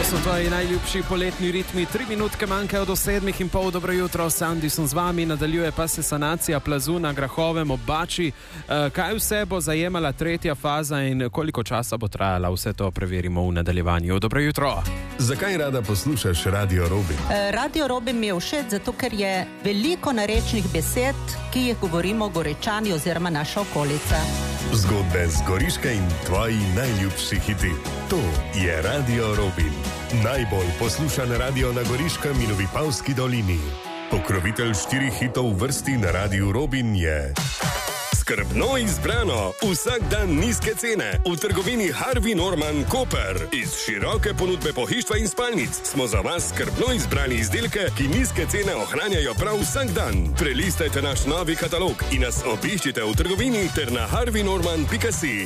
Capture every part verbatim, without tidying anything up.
To so tvoji najljubši poletni ritmi. Tri minutke manjkajo do sedmih in pol. Dobro jutro, Sandi sem z vami. Nadaljuje pa se sanacija plazu na Grahovem ob Bači. Kaj vse bo zajemala tretja faza in koliko časa bo trajala? Vse to preverimo v nadaljevanju. Dobro jutro. Zakaj rada poslušaš Radio Robin? Radio Robin mi je všeč, zato ker je veliko narečnih besed, ki jih govorimo Goričani oziroma naša okolica. Zgodbe z Goriške in tvoji najljubši hiti. To je Radio Robin. Najbolj poslušan radio na Goriškem in v Vipavski dolini. Pokrovitelj štirih hitov v vrsti na Radiu Robin je... Skrbno izbrano, vsak dan nizke cene. V trgovini Harvey Norman Koper. Iz široke ponudbe pohištva in spalnic smo za vas skrbno izbrali izdelke, ki nizke cene ohranjajo prav vsak dan. Prelistajte naš novi katalog in nas obiščite v trgovini ter na harvey norman pika si.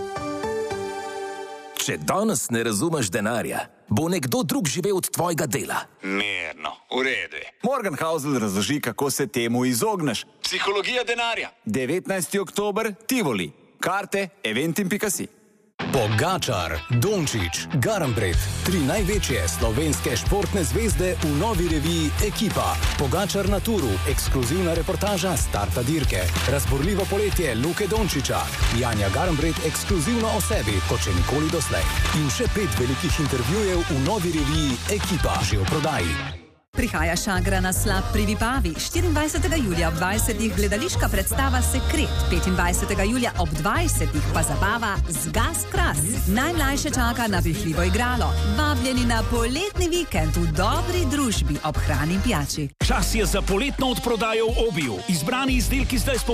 Če danes ne razumeš denarja, bo nekdo drug živel od tvojega dela. Mirno, v redu. Morgan Housel razloži, kako se temu izogneš. Psihologija denarja. devetnajsti oktober, Tivoli. Karte eventim pika si. Pogačar, Dončić, Garnbret, tri največje slovenske športne zvezde v novi reviji Ekipa. Pogačar na turu, ekskluzivna reportaža starta dirke. Razborljivo poletje Luke Dončića. Janja Garnbret ekskluzivno o sebi, kot še nikoli doslej. In še pet velikih intervjujev v novi reviji Ekipa, že v prodaji. Prihaja Šagra na slap pri Vipavi. štiriindvajsetega julija ob dvajsetih gledališka predstava Sekret. petindvajsetega julija ob dvajsetih pa zabava Zgas Kras. Najmlajše čaka napihljivo igralo. Vabljeni na poletni vikend v dobri družbi ob hrani in pijači. Čas je za poletno odprodajo v Obiju. Izbrani izdelki zdaj s